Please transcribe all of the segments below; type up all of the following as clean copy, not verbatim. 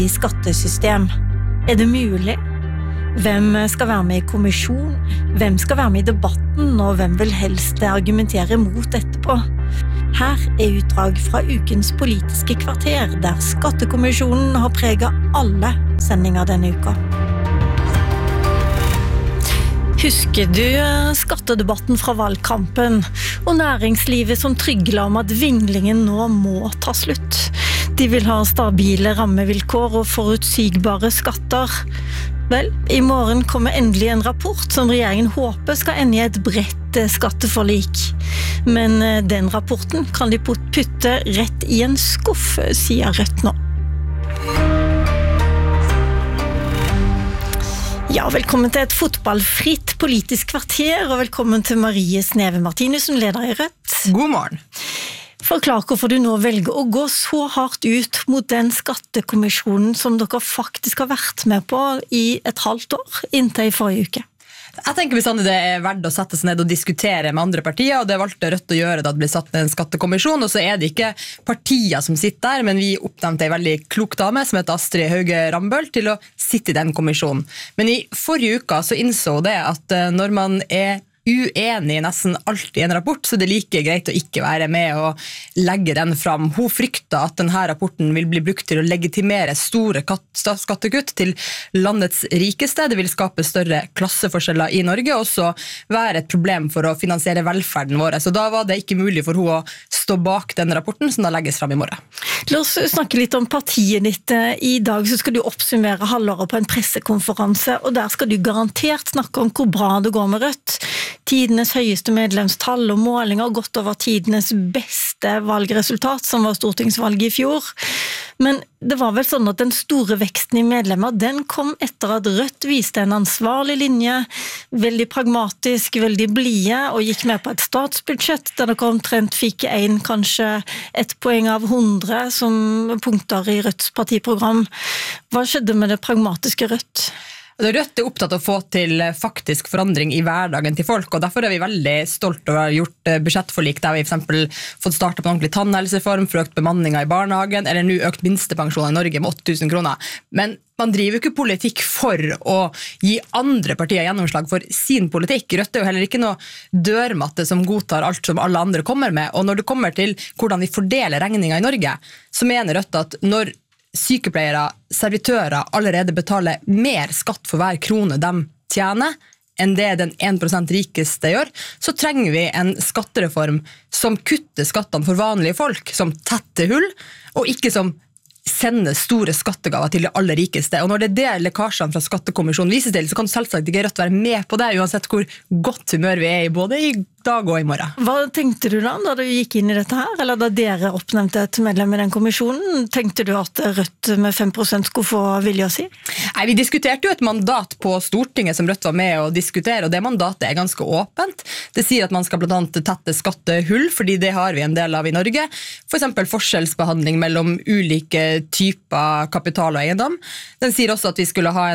I skattesystem. Det mulig? Hvem skal være med I kommisjon? Hvem skal være med I debatten, og hvem vil helst argumentere mot etterpå? Her utdrag fra ukens politiske kvarter, der Skattekommisjonen har preget alle sendinger denne uka. Husker du skattedebatten fra valgkampen, og næringslivet som trygler om at vinglingen nå må ta slutt? De vil ha stabile rammevilkår og forutsigbare skatter. Vel, I morgen kommer endelig en rapport som regjeringen håper skal ende I et bredt skatteforlik. Men den rapporten kan de putte rett I en skuff, sier Rødt nå. Ja, velkommen til et fotballfritt politisk kvarter, og velkommen til Marie Sneve Martinussen, leder I Rødt. God morgen. Forklar hvorfor du nå velger å gå så hardt ut mot den skattekommisjonen som dere faktisk har vært med på I et halvt år, inntil I forrige uke. Jeg tenker bestandig det verdt å sette seg ned og diskutere med andre partier, og det valgte Rødt å gjøre da det ble satt ned en skattekommisjon, og så det ikke partier som sitter der, men vi oppnevnte en veldig klok dame som heter Astrid Hauge Rambøll til å sitte I den kommisjonen. Men I forrige uka så innså det at når man uenig I nesten alt I en rapport, så det like greit å ikke være med og legge den fram. Hun frykter at denne rapporten vil bli brukt til å legitimere store skattekutt til landets rikeste. Det vil skape større klasseforskjeller I Norge, og også være et problem for å finansiere velferden vår. Så da var det ikke mulig for hun å stå bak den rapporten som da legges fram I morgen. La oss snakke litt om partiet ditt. I dag så skal du oppsummere halvåret på en pressekonferanse, og der skal du garantert snakke om hvor bra det går med Rødt. Tidenes høyeste medlemstall og målinger gått over tidenes beste valgresultat, som var stortingsvalget I fjor. Men det var vel sånn at den store veksten I medlemmer, den kom etter at Rødt viste en ansvarlig linje, veldig pragmatisk, veldig blide, og gikk med på et statsbudsjett, der dere omtrent fikk kanskje 1 poeng av 100 som punkter I Rødts partiprogram. Hva skjedde med det pragmatiske Rødt? Rødt opptatt av å få til faktisk forandring I hverdagen til folk, og derfor vi veldig stolt over å ha gjort budsjettforlik der vi for eksempel fått startet på en ordentlig tannhelsereform, for økt bemanninger I barnehagen, eller nå økt minstepensjoner I Norge med 8 000 kroner. Men man driver jo ikke politikk for å gi andre partier gjennomslag for sin politikk. Rødt jo heller ikke noe dørmatte som godtar alt som alle andre kommer med, og når det kommer til hvordan vi fordeler regninger I Norge, så mener Rødt at når sykepleiere, servitører allerede betaler mer skatt for hver krone de tjener enn det den 1% rikeste gjør, så trenger vi en skattereform som kutter skattene for vanlige folk, som tetter hull, og ikke som sender store skattegaver til de aller rikeste. Og når det lekkasjene fra skattekommisjonen viser til, så kan selvsagt ikke Rødt være med på det, uansett hvor godt humør vi I både I dag og I morgen. Hva tenkte du da du gikk inn I dette her, eller da dere oppnevnte et medlem I den kommisjonen? Tenkte du at Rødt med 5% skulle få vilje å si? Nei, vi diskuterte jo et mandat på Stortinget som Rødt var med å diskutere, og det mandatet ganske åpent. Det sier at man skal blant annet tette skattehull, fordi det har vi en del av I Norge. For eksempel forskjellsbehandling mellom ulike typer kapital og eiendom. Den sier også at vi skulle ha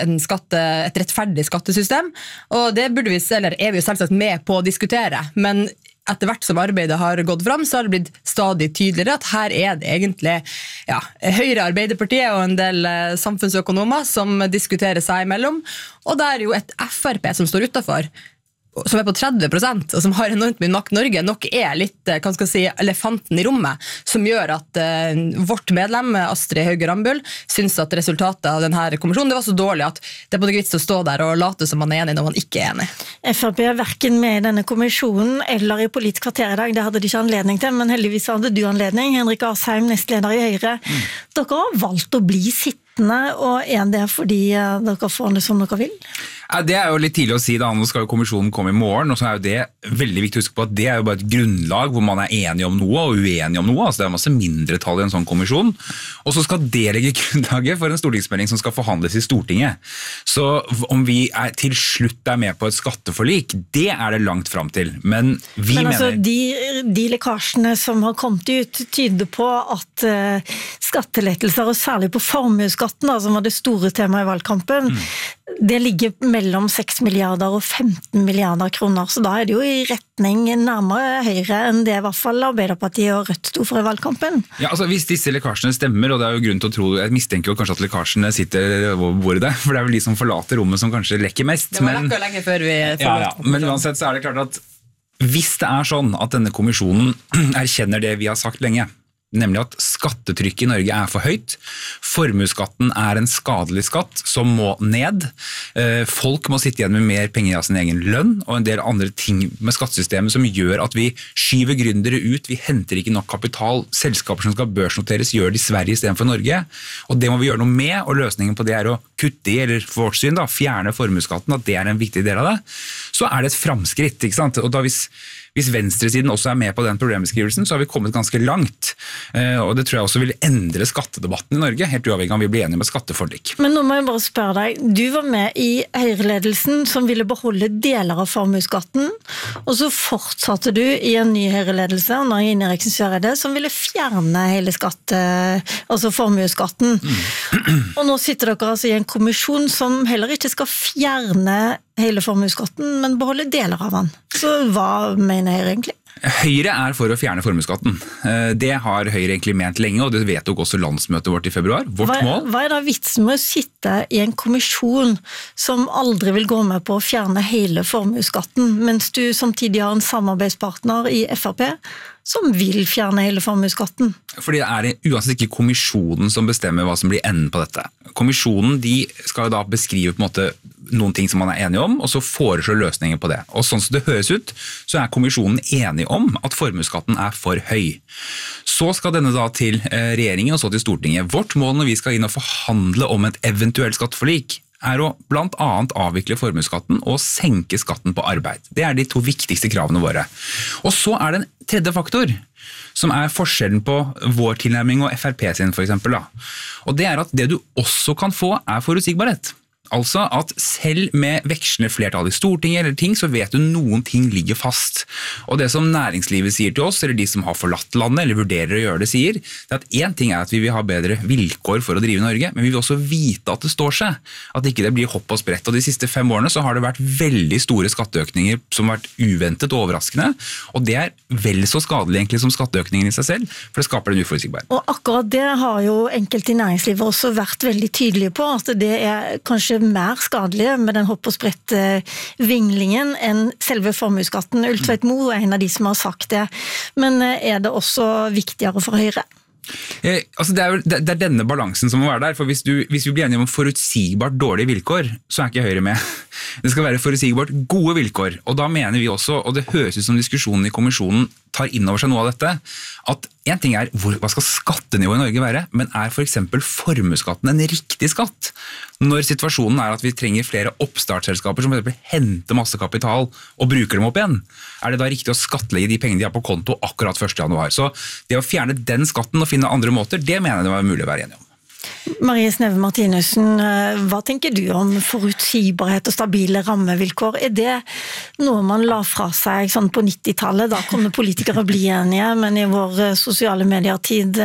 et rettferdig skattesystem, og det burde vi, eller vi jo selvsagt med på å diskutere, men etter hvert som arbeidet har gått fram, så har det blitt stadig tydeligere at her det egentlig Høyre, Arbeiderpartiet og en del samfunnsøkonomer som diskuterer seg imellom, og det jo et FRP som står utenfor, som på 30%, og som har enormt mye makt Norge, nok litt, hva skal jeg si, elefanten I rommet, som gjør at vårt medlem, Astrid Hauge Rambøll, synes at resultatet av denne kommisjonen det var så dårlig at det både ikke vits å stå der og late som man enig når man ikke enig. FrP hverken med I denne kommisjonen eller I Politisk kvarter I dag, det hadde de ikke anledning til, men heldigvis hadde du anledning, Henrik Asheim, nestleder I Høyre. Dere har valgt å bli sittende, og det fordi dere får det som dere vil? Det jo litt tidlig å si da, nå skal jo kommisjonen komme I morgen, og så jo det veldig viktig å huske på at det jo bare et grunnlag hvor man enig om noe og uenig om noe, altså det masse mindretall I en sånn kommisjon, og så skal det legge grunnlaget for en stortingsmelding som skal forhandles I Stortinget. Så om vi til slutt med på et skatteforlik, det det langt frem til, men vi altså, mener... De lekkasjene som har kommet ut tyder på at skattelettelser, og særlig på formueskatten, som var det store temaet I valgkampen, Det ligger mellom 6 milliarder og 15 milliarder kroner, så da det jo i retning nærmere Høyre enn det i hvert fall Arbeiderpartiet og Rødt sto for i valgkampen. Ja, altså hvis disse lekkasjene stemmer, og det jo grunn til å tro, jeg mistenker jo kanskje at lekkasjene sitter over bordet, for det vel de som forlater rommet som kanskje lekker mest. Det var lekker lenge før vi men uansett så det klart at hvis det sånn at denne kommisjonen erkjenner det vi har sagt lenge, nemlig at skattetrykket i Norge for høyt, formuesskatten en skadelig skatt som må ned, folk må sitte igjen med mer penger av sin egen lønn, og en del andre ting med skattesystemet som gjør at vi skyver gründere ut, vi henter ikke nok kapital, selskaper som skal børsnoteres gjør det i Sverige i stedet for Norge, og det må vi gjøre noe med, og løsningen på det å kutte i, eller for vårt syn fjerne formuesskatten, at det en viktig del av det, så det et framskritt, ikke sant? Og da hvis venstresiden også med på den problembeskrivelsen, så har vi kommet ganske langt. Og det tror jeg også vil endre skattedebatten i Norge, helt uavhengig om vi blir enige med skatteforlik. Men nå må jeg bare spørre deg, du var med i Høyre-ledelsen som ville beholde deler av formuesskatten, og så fortsatte du i en ny Høyre-ledelse, og nå Ine Eriksen Søreide, som ville fjerne hele formuesskatten. Og nå sitter dere altså i en kommisjon som heller ikke skal fjerne hele formuesskatten, men beholde deler av den. Så hva mener Høyre egentlig? Høyre for å fjerne formuesskatten. Det har Høyre egentlig ment lenge, og det vedtok også landsmøtet vårt i februar. Mål. Hva da vitsen med å sitte i en kommisjon som aldri vil gå med på å fjerne hele formuesskatten, mens du samtidig har en samarbeidspartner i FrP som vil fjerne hele formuesskatten? Fordi det uansett ikke kommisjonen som bestemmer hva som blir enden på dette. Kommisjonen skal da beskrive på en måte noen ting som man enige om, og så foreslå løsninger på det. Og sånn som det høres ut, så kommisjonen enig om at formuesskatten for høy. Så skal denne da til regjeringen og så til Stortinget. Vårt mål når vi skal inn og forhandle om et eventuelt skatteforlik, å blant annet avvikle formuesskatten og senke skatten på arbeid. Det de 2 viktigste kravene våre. Og så det en tredje faktor, som forskjellen på vår tilnærming og FrP sin for eksempel. Og det at det du også kan få forutsigbarhet. Altså at selv med vekslende flertall i Stortinget eller ting, så vet du noen ting ligger fast. Og det som næringslivet sier til oss, eller de som har forlatt landet eller vurderer å gjøre det, sier, det at en ting at vi vil ha bedre vilkår for å drive Norge, men vi vil også vite at det står seg. At ikke det blir hopp og sprett. Og de siste 5 årene så har det vært veldig store skatteøkninger som har vært uventet og overraskende, og det vel så skadelig egentlig som skatteøkningen i seg selv, for det skaper en uforutsigbarhet. Og akkurat det har jo enkelte i næringslivet også vært veldig tydelige på, at det kanskje mer skadelige med den hopp og sprett vinglingen enn selve formuesskatten. Ulf Tveit-Moe en av de som har sagt det. Men det også viktigere for Høyre? Altså det denne balansen som må være der, for hvis vi blir enige om forutsigbart dårlige vilkår, så ikke Høyre med. Det skal være forutsigbart gode vilkår, og da mener vi også, og det høres ut som diskusjonen i kommisjonen tar inn over seg noe av dette, at en ting hva skal skattenivået i Norge være, men for eksempel formuesskatten en riktig skatt? Når situasjonen at vi trenger flere oppstartsselskaper som for eksempel henter masse kapital og bruker dem opp igjen, det da riktig å skattlegge de pengene de har på konto akkurat 1. januar? Så det å fjerne den skatten og finne andre måter, det mener jeg det var mulig å være enig om. Marie Sneve Martinussen, hva tenker du om forutsigbarhet og stabile rammevilkår? Det noe man la fra seg sånn på 90-tallet? Da kunne politikere bli enige, men i vår sosiale medier-tid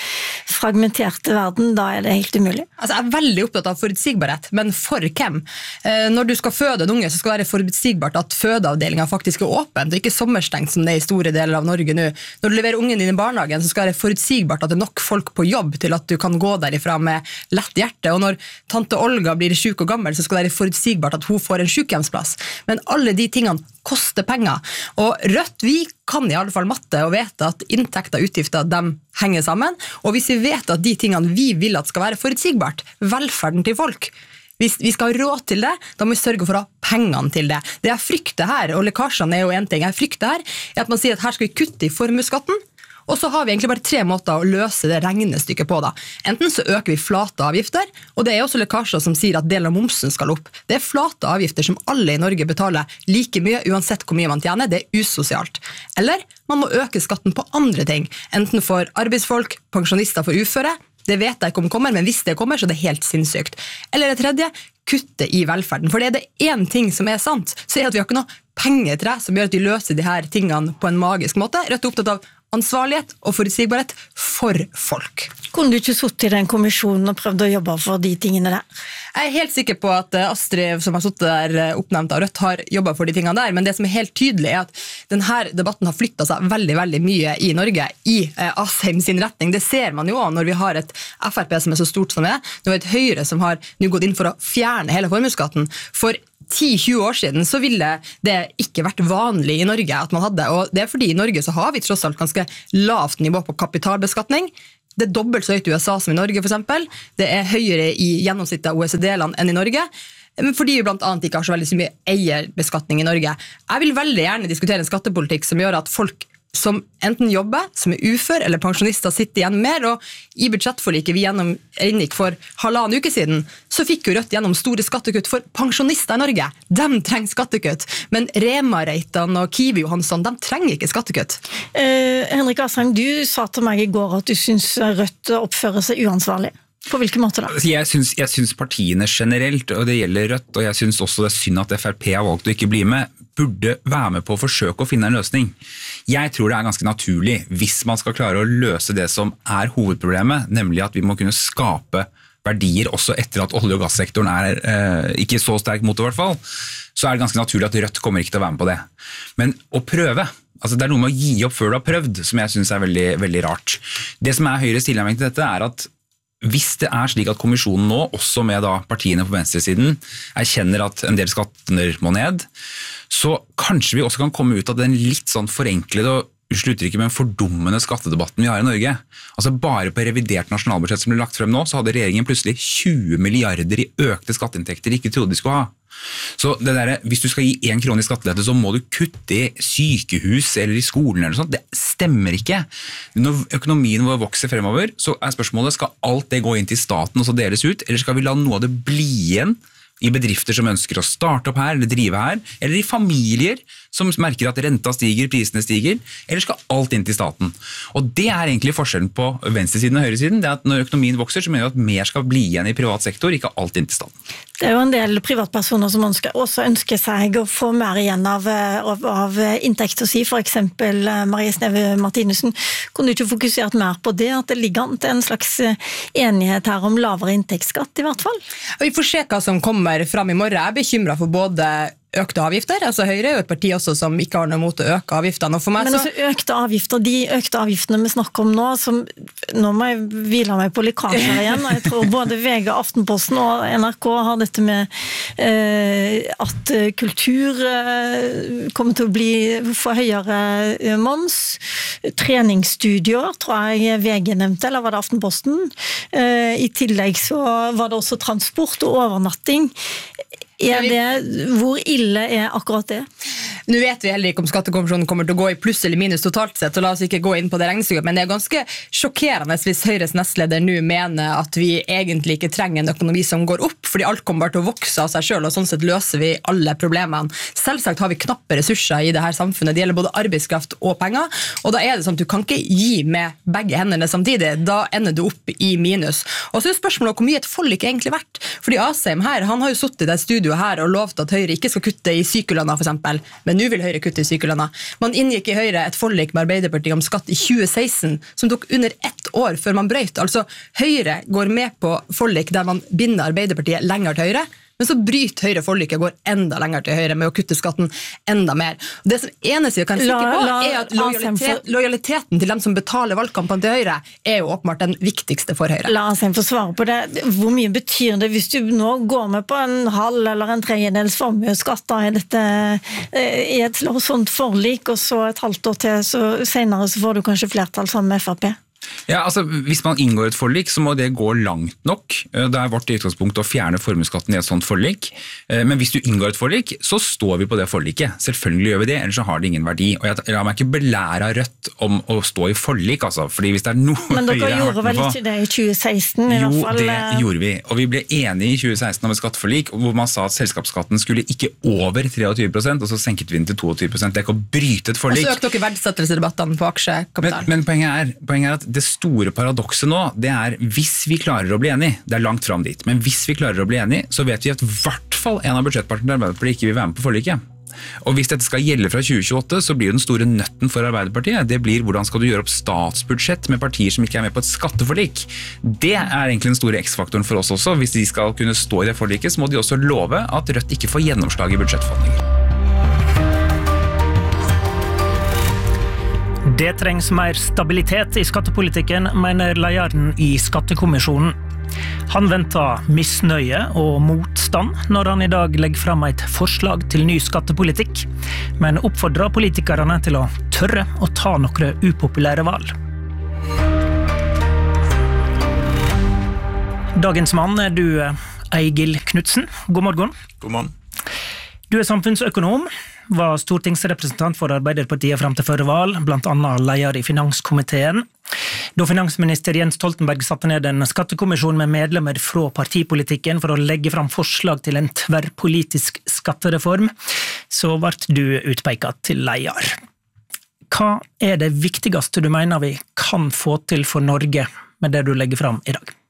fragmenterte verden, da det helt umulig. Altså, jeg veldig opptatt av forutsigbarhet, men for hvem? Når du skal føde en unge, så skal det være forutsigbart at fødeavdelingen faktisk åpen, det ikke sommerstengt som det i store deler av Norge nå. Når du leverer ungen din i barnehagen, så skal det være forutsigbart at det nok folk på jobb til at du kan gå derifra med lett hjerte, og når tante Olga blir syk og gammel, så skal det være forutsigbart at hun får en sykehjemsplass. Men alle de tingene koster penger, og Rødt, vi kan i alle fall matte og vet at inntekter og utgifter, de henger sammen, og hvis vi vet at de tingene vi vil at skal være forutsigbart, velferden til folk, hvis vi skal ha råd til det, da må vi sørge for å ha pengene til det. Det jeg frykter her, og lekkasjene jo en ting, jeg frykter her, at man sier at her skal vi kutte i formuesskatten, og så har vi egentlig bare 3 måter å løse det regnestykket på da. Enten så øker vi flate avgifter, og det også lekkasjer som sier at delen av momsen skal opp. Det flate avgifter som alle i Norge betaler like mye, uansett hvor mye man tjener, det usosialt. Eller man må øke skatten på andre ting, enten for arbeidsfolk, pensjonister for uføre, det vet jeg ikke om kommer, men hvis det kommer, så er det helt sinnssykt. Eller det tredje, kutte i velferden. For det en ting som sant, så at vi har ikke noe pengetre som gjør at vi løser de her tingene på en magisk måte. Rødt opptatt av ansvarlighet og forutsigbarhet for folk. Kunne du ikke sittet i den kommisjonen og prøvd å jobbe for de tingene der? Jeg er helt sikker på at Astrid, som har sittet der oppnevnt av Rødt, har jobbet for de tingene der, men det som er helt tydelig er at denne debatten har flyttet seg veldig, veldig mye i Norge i Asheim sin retning. Det ser man jo også når vi har et FrP som er så stort som det er. Det var et Høyre som har nå gått inn for å fjerne hele formuesskatten. For 10-20 år siden så ville det ikke vært vanlig i Norge at man hadde, og det er fordi i Norge så har vi tross alt ganske lavt nivå på kapitalbeskatning. Det er dobbelt så høyt i USA som i Norge for eksempel. Det er høyere i gjennomsnittet av OECD-land enn i Norge, fordi vi blant annet ikke har så veldig mye eierbeskatning i Norge. Jeg vil veldig gjerne diskutere en skattepolitikk som gjør at folk som enten jobber, som er ufør eller pensjonister sitter igjen mer, og i budsjettforliket vi inngikk for 1,5 uke siden, så fikk jo Rødt gjennom store skattekutt for pensjonister i Norge. De trenger skattekutt, men Rema-Reitan og Kiwi Johansson, de trenger ikke skattekutt. Henrik Asheim, du sa til meg i går at du synes Rødt oppfører seg uansvarlig. På hvilken måte da? Jeg synes partiene generelt, og det gjelder Rødt, og jeg synes også det er synd at FrP har valgt å ikke bli med, burde være med på å forsøke å finne en løsning. Jeg tror det er ganske naturlig, hvis man skal klare å løse det som er hovedproblemet, nemlig at vi må kunne skape verdier også etter at olje- og gassektoren er ikke så sterk mot det i hvert fall, så er det ganske naturlig at Rødt kommer ikke til å være med på det. Men å prøve, altså det er noe med å gi opp før du har prøvd, som jeg synes er veldig, veldig rart. Det som er Høyres tilnærming til dette er at hvis det er slik at kommisjonen nå, også med da partiene på venstresiden, erkjenner at en del skatter må ned, så kanskje vi også kan komme ut av den litt sånn forenklede og slutter ikke med en fordummende skattedebatten vi har i Norge. Altså bare på revidert nasjonalbudsjett som ble lagt frem nå, så hadde regjeringen plutselig 20 milliarder i økte skatteinntekter de ikke trodde de skulle ha. Så det der, hvis du skal gi 1 krone i skattelette, så må du kutte i sykehus eller i skolen eller sånt. Det stemmer ikke. Når økonomien vår vokser fremover, så er spørsmålet, skal alt det gå inn til staten og så deles ut, eller skal vi la noe av det bli igjen i bedrifter som ønsker å starte opp her eller drive her, eller i familier som merker at renta stiger, prisene stiger, eller skal alt inn til staten? Og det er egentlig forskjellen på venstresiden og høyresiden, det er at når økonomien vokser, så mener vi at mer skal bli igjen i privat sektor, ikke alt inn til staten. Det er jo en del privatpersoner som også ønsker seg å få mer igjen av inntekt å si, for eksempel Marie Sneve Martinussen. Kunne du ikke fokusert mer på det, at det ligger an til en slags enighet her om lavere inntektsskatt i hvert fall? Vi får se hva som kommer fram i morgen. Jeg er bekymret for både økte avgifter, altså Høyre er jo et parti også som ikke har noe mot å øke avgiftene. Og for meg men altså økte avgifter, de økte avgiftene vi snakker om nå, som, nå må jeg hvile meg på lekkasjer igjen, og jeg tror både VG, Aftenposten og NRK har dette med at kultur kommer til å få høyere moms, treningsstudier, tror jeg VG nevnte, eller var det Aftenposten? I tillegg så var det også transport og overnatting. Hvor ille er akkurat det? Nå vet vi heller ikke om skattekommisjonen kommer til å gå i pluss eller minus totalt sett, så la oss ikke gå inn på det regnestykket, men det er ganske sjokkerende hvis Høyres nestleder nå mener at vi egentlig ikke trenger en økonomi som går opp, fordi alt kommer bare til å vokse av seg selv, og sånn sett løser vi alle problemene. Selvsagt har vi knappe ressurser i dette samfunnet, det gjelder både arbeidskraft og penger, og da er det sånn at du kan ikke gi med begge hendene samtidig, da ender du opp i minus. Og så er spørsmålet hvor mye et forlik egentlig vært, fordi Asheim her, han har jo suttet i det studioet her og lovt at Høyre ikke skal kutte i sykelønna for eksempel, men nå vil Høyre kutte i sykelønna. Man inngikk i Høyre et forlik med Arbeiderpartiet om skatt i 2016, som tok under 1 år før man brøyt. Altså, Høyre går med på forlik der man binder Arbeiderpartiet lenger til Høyre, men så bryter Høyre forliket og går enda lenger til Høyre med å kutte skatten enda mer. Og det som eneste jeg kan sikker på er at lojaliteten til dem som betaler valgkampen til Høyre er jo åpenbart den viktigste for Høyre. La oss få svare på det. Hvor mye betyr det hvis du nå går med på en halv eller en tredjedels formuesskatt da er dette i et sånt forlik, og så et halvt år til, så senere så får du kanskje flertall sammen med FrP? Ja, altså hvis man inngår et forlik, så må det gå langt nok. Det er vårt utgangspunkt å fjerne formuesskatten i et sånt forlik. Men hvis du inngår et forlik, så står vi på det forliket. Selvfølgelig gjør vi det, ellers så har det ingen verdi. Og jeg lar meg ikke belære av Rødt om å stå i forlik, altså. Fordi hvis det er noe men dere gjorde vel ikke det i 2016 i hvert fall? Jo, det gjorde vi. Og vi ble enige i 2016 om et skatteforlik, hvor man sa at selskapsskatten skulle ikke over 23%, og så senket vi den til 22%. Det er ikke å bryte et forlik. Og så økte dere verdsettelsesdebattene på aksjekapital. Men poenget er at det store paradokset nå, det er hvis vi klarer å bli enige, det er langt frem dit, men hvis vi klarer å bli enige, så vet vi at i hvert fall en av budsjettpartnerne Arbeiderpartiet ikke vil være med på forliket. Og hvis dette skal gjelde fra 2028, så blir den store nøtten for Arbeiderpartiet, det blir hvordan skal du gjøre opp statsbudsjett med partier som ikke med på et skatteforlik. Det egentlig den store X-faktoren for oss også. Hvis de skal kunne stå i det forliket, så må de også love at Rødt ikke får gjennomslag i budsjettforhandlinger. Det trengs mer stabilitet i skattepolitikken, mener lederen i Skattekommisjonen. Han venter misnøye og motstand når han i dag legger frem et forslag til ny skattepolitikk, men oppfordrer politikerne til å tørre å ta noen upopulære valg. Dagens mann er du, Egil Knudsen. God morgen. God morgen. Du er samfunnsøkonom, var stortingsrepresentant for Arbeiderpartiet frem til før valg, blant annet leder i finanskomiteen. Da finansminister Jens Stoltenberg satte ned en skattekommisjon med medlemmer fra partipolitikken for å legge fram forslag til en tverrpolitisk skattereform, så ble du utpeket til leder. Hva er det viktigste du mener vi kan få til for Norge med det du legger fram i dag?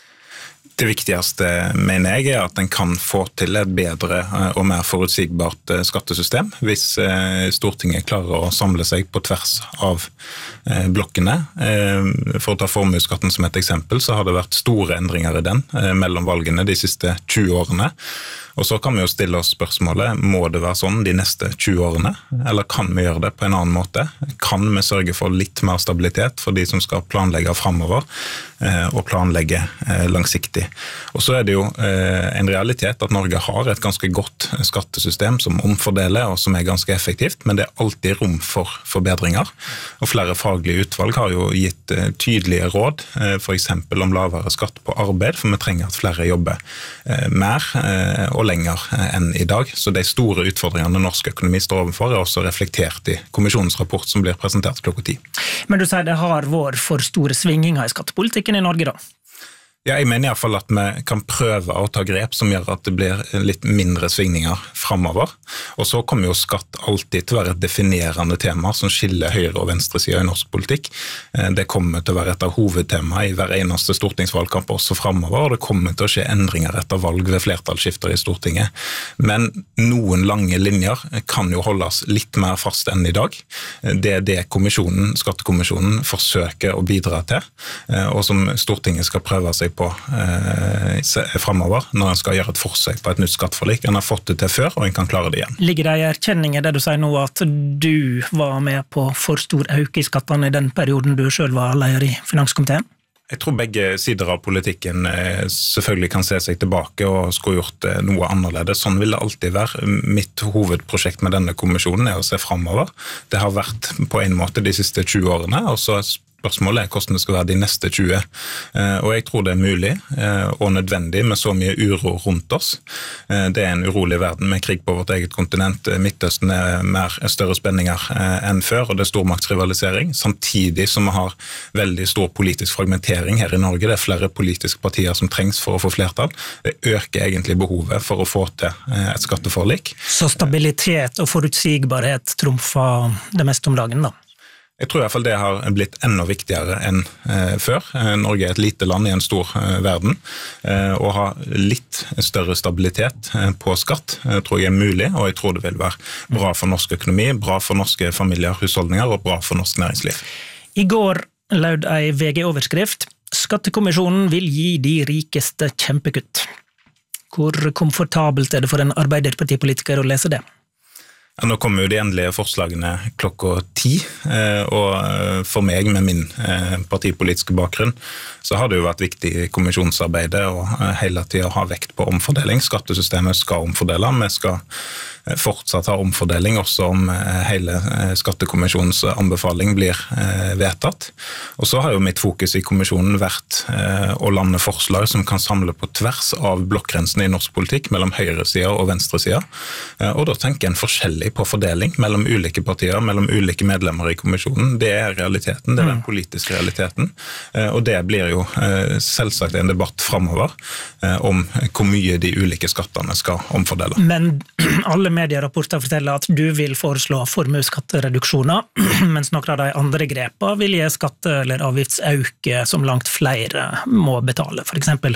Det viktigste, mener jeg, er at en kan få til et bedre og mer forutsigbart skattesystem hvis Stortinget klarer å samle seg på tvers av blokkene. For å ta formuesskatten som et eksempel, så har det vært store endringer i den mellom valgene de siste 20 årene. Og så kan vi jo stille oss spørsmålet, må det være sånn de neste 20 årene, eller kan vi gjøre det på en annen måte? Kan vi sørge for litt mer stabilitet for de som skal planlegge fremover, og planlegge langsiktig? Og så er det jo en realitet at Norge har et ganske godt skattesystem som omfordeler og som er ganske effektivt, men det er alltid rom for forbedringer. Og flere faglige utvalg har jo gitt tydelige råd, for eksempel om lavere skatt på arbeid, for vi trenger at flere jobber mer og lenger enn i dag. Så de store utfordringene norsk økonomi står overfor er også reflektert i kommisjonens rapport som blir presentert klokka 10. Men du sier det har vært for store svingninger i skattepolitikken i Norge da? Ja, jeg mener i hvert fall at vi kan prøve å ta grep som gjør at det blir litt mindre svingninger fremover. Og så kommer jo skatt alltid til å være et definerende tema som skiller høyre- og venstresiden i norsk politikk. Det kommer til å være et av hovedtemaene i hver eneste stortingsvalgkamp også fremover, og det kommer til å skje endringer etter valg ved flertallsskifter i Stortinget. Men noen lange linjer kan jo holdes litt mer fast enn i dag. Det er det skattekommisjonen forsøker å bidra til, og som Stortinget skal prøve seg på fremover når en skal gjøre et forsøk på et nytt skatteforlik. En har fått det til før, og en kan klare det igjen. Ligger det i erkjenning i det du sier nå at du var med på for stor øke i skattene i den perioden du selv var leder i finanskomiteen? Jeg tror begge sider av politikken selvfølgelig kan se seg tilbake og skulle gjort noe annerledes. Sånn vil det alltid være. Mitt hovedprosjekt med denne kommisjonen er å se fremover. Det har vært på en måte de siste 20 årene, og så spørsmålet er hvordan det skal være de neste 20. Og jeg tror det er mulig og nødvendig med så mye uro rundt oss. Det er en urolig verden med krig på vårt eget kontinent. Midtøsten er større spenninger enn før, og det er stormaktsrivalisering. Samtidig som vi har veldig stor politisk fragmentering her i Norge. Det er flere politiske partier som trengs for å få flertall. Det øker egentlig behovet for å få til et skatteforlik. Så stabilitet og forutsigbarhet trumfer det meste om dagen da? Jeg tror i hvert fall det har blitt enda viktigere enn før. Norge er et lite land i en stor verden, og ha litt større stabilitet på skatt tror jeg er mulig, og jeg tror det vil være bra for norsk økonomi, bra for norske familier, husholdninger og bra for norsk næringsliv. I går lød ei VG-overskrift: Skattekommisjonen vil gi de rikeste kjempekutt. Hvor komfortabelt er det for en arbeiderpartipolitiker å lese det? Ja, nå kommer jo de endelige forslagene klokka 10, og for meg med min partipolitiske bakgrunn så har det jo vært viktig i kommisjonsarbeidet å hele tiden ha vekt på omfordeling. Skattesystemet skal omfordele, vi skal fortsatt ha omfordeling også om hele skattekommisjonens anbefaling blir vedtatt. Og så har jo mitt fokus i kommisjonen vært å lande forslag som kan samle på tvers av blokkgrensene i norsk politikk mellom høyresiden og venstresiden. Og da tenker jeg en forskjellig på fordeling mellom ulike partier, mellom ulike medlemmer i kommisjonen. Det er realiteten, det er den politiske realiteten. Og det blir jo selvsagt en debatt fremover om hvor mye de ulike skattene skal omfordele. Men alle medierapporter forteller at du vil foreslå formuesskattereduksjoner, mens noen av de andre grepene vil gi skatte- eller avgiftsauke som langt flere må betale. For eksempel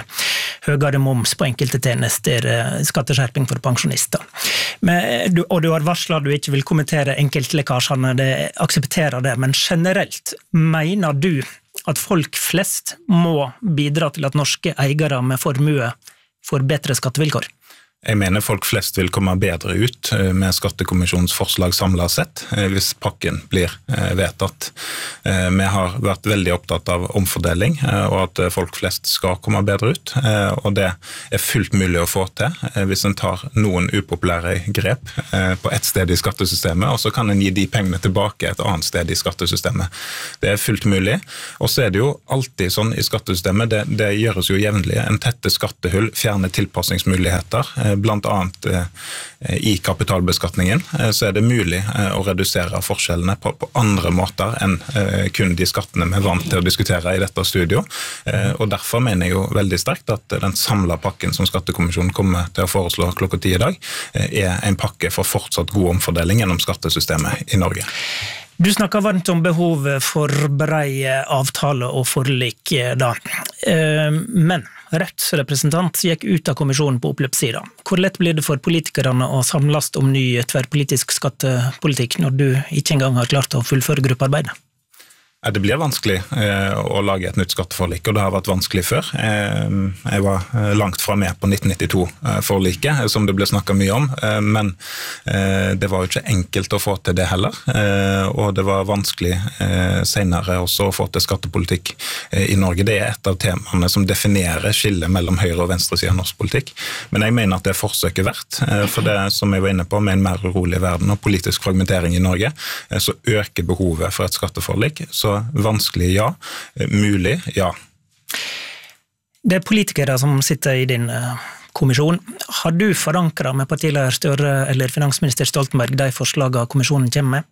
høyere moms på enkelte tjenester, skatteskjerping for pensjonister. Og du har varslet at du ikke vil kommentere enkeltlekkasjene, det aksepterer det, men generelt, mener du at folk flest må bidra til at norske eiere med formue får bedre skattevilkår? Jeg mener folk flest vil komme bedre ut med skattekommisjonens forslag samlet sett, hvis pakken blir vedtatt. Vi har vært veldig opptatt av omfordeling, og at folk flest skal komme bedre ut, og det er fullt mulig å få til hvis en tar noen upopulære grep på ett sted i skattesystemet, og så kan en gi de pengene tilbake et annet sted i skattesystemet. Det er fullt mulig, og så er det jo alltid sånn i skattesystemet, det gjøres jo jevnlig, en tette skattehull, fjerne tilpassningsmuligheter, blant annet i kapitalbeskatningen, så er det mulig å redusere forskjellene på andre måter enn kun de skattene vi er vant til å diskutere i dette studio. Og derfor mener jeg jo veldig sterkt at den samlede pakken som Skattekommisjonen kommer til å foreslå klokka 10 i dag, er en pakke for fortsatt god omfordeling gjennom skattesystemet i Norge. Du snakker varmt om behovet for brei avtale og forlik da, men Rødts representant gikk ut av kommisjonen på oppløpssida. Hvor lett blir det for politikerne å samles om ny tverrpolitisk skattepolitikk når du ikke engang har klart å fullføre gruppearbeidet? Det blir vanskelig å lage et nytt skatteforlik, og det har vært vanskelig før. Jeg var langt fra med på 1992-forliket, som det ble snakket mye om, men det var jo ikke enkelt å få til det heller, og det var vanskelig senere også å få til skattepolitikk i Norge. Det er et av temaene som definerer skillet mellom høyre- og venstresiden av norsk politikk, men jeg mener at det er forsøket verdt, for det som jeg var inne på, med en mer urolig verden og politisk fragmentering i Norge, så øker behovet for et skatteforlik, så vanskelig ja, mulig ja. Det er politikere som sitter i din kommisjon. Har du forankret med partileder Støre eller finansminister Stoltenberg de forslagene kommisjonen kommer med?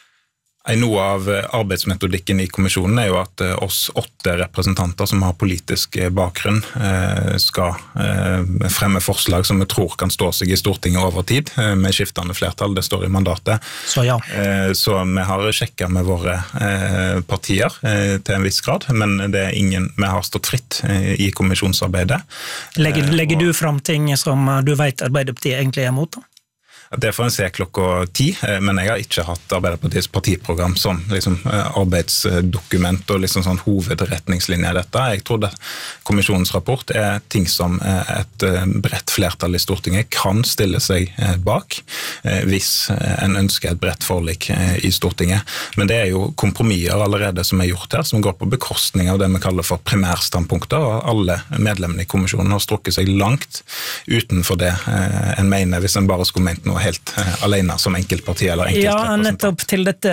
Noe av arbeidsmetodikken i kommisjonen er jo at oss 8 representanter som har politisk bakgrunn skal fremme forslag som vi tror kan stå seg i Stortinget over tid, med skiftende flertall, det står i mandatet. Så ja. Så vi har sjekket med våre partier til en viss grad, men det er ingen, vi har stått fritt i kommisjonsarbeidet. Legger du frem ting som du vet Arbeiderpartiet egentlig er mot da? Det får en se klokka 10, men jeg har ikke hatt Arbeiderpartiets partiprogram som liksom arbeidsdokument og liksom sånn hovedretningslinje i dette. Jeg tror at kommisjonens rapport er ting som et bredt flertall i Stortinget kan stille seg bak hvis en ønsker et bredt forlik i Stortinget. Men det er jo kompromisser allerede som er gjort her, som går på bekostning av det vi kaller for primærstandpunkter, og alle medlemmene i kommisjonen har strukket seg langt utenfor det en mener hvis en bare skulle ment noe helt alene som enkeltparti eller enkeltrepresentant. Ja, nettopp til dette